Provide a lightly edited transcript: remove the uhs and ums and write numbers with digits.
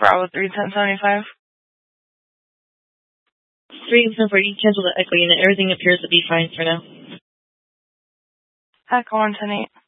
Bravo 31075. 31040, cancel the Echo unit. Everything appears to be fine for now. Echo 110-8.